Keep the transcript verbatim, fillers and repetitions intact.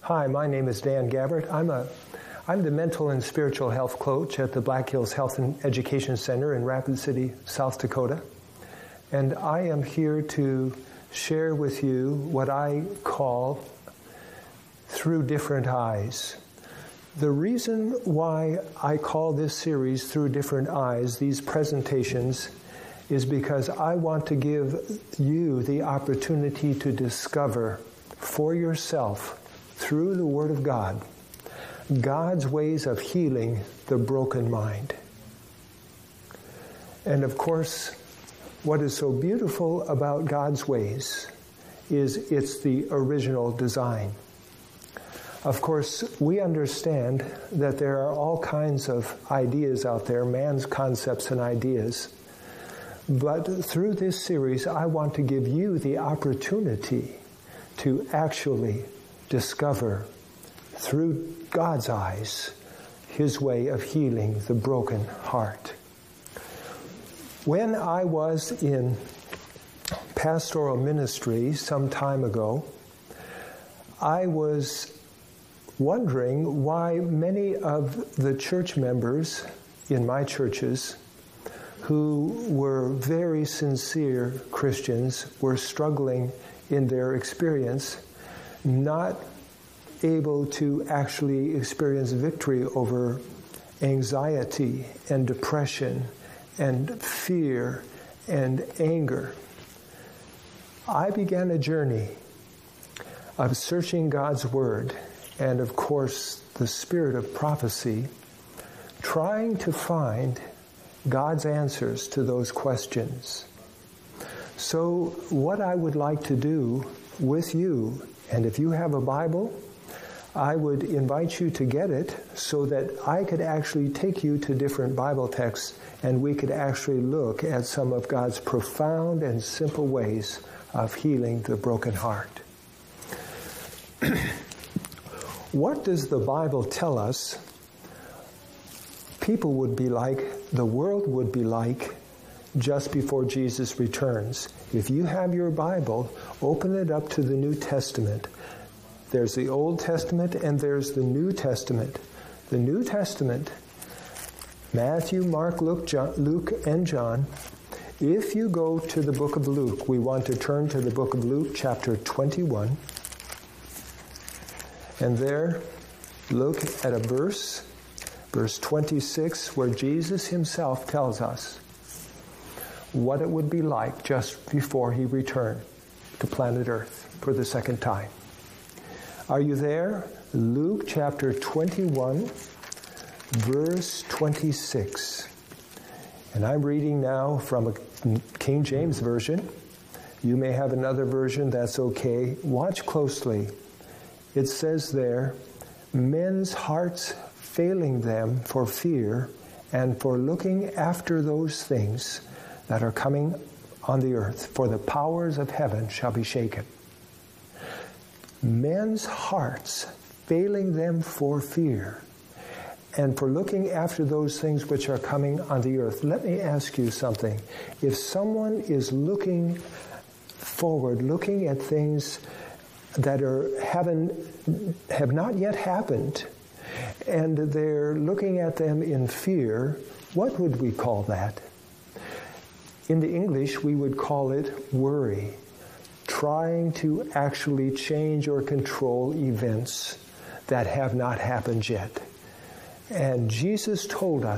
Hi, my name is Dan Gabbert. I'm a I'm the mental and spiritual health coach at the Black Hills Health and Education Center in Rapid City, South Dakota. And I am here to share with you what I call Through Different Eyes. The reason why I call this series Through Different Eyes, these presentations, is because I want to give you the opportunity to discover for yourself, through the Word of God, God's ways of healing the broken mind. And of course, what is so beautiful about God's ways is it's the original design. Of course, we understand that there are all kinds of ideas out there, man's concepts and ideas. But through this series, I want to give you the opportunity to actually discover through God's eyes His way of healing the broken heart. When I was in pastoral ministry some time ago, I was wondering why many of the church members in my churches who were very sincere Christians were struggling in their experience, not able to actually experience victory over anxiety and depression and fear and anger. I began a journey of searching God's Word and, of course, the spirit of prophecy, trying to find God's answers to those questions. So what I would like to do with you, and if you have a Bible, I would invite you to get it so that I could actually take you to different Bible texts and we could actually look at some of God's profound and simple ways of healing the broken heart. What does the Bible tell us people would be like, the world would be like, just before Jesus returns? If you have your Bible, open it up to the New Testament. There's the Old Testament and there's the New Testament. The New Testament, Matthew, Mark, Luke, John, Luke, and John. If you go to the book of Luke, we want to turn to the book of Luke, chapter twenty-one. And there, look at a verse, verse twenty-six, where Jesus himself tells us what it would be like just before he returned to planet Earth for the second time. Are you there? Luke chapter twenty-one, verse twenty-six. And I'm reading now from a King James Version. You may have another version, that's okay. Watch closely. It says there, men's hearts failing them for fear and for looking after those things that are coming on the earth, for the powers of heaven shall be shaken. Men's hearts failing them for fear and for looking after those things which are coming on the earth. Let me ask you something. If someone is looking forward, looking at things that are haven't have not yet happened, and they're looking at them in fear, what would we call that? In the English, we would call it worry. Trying to actually change or control events that have not happened yet. And Jesus told us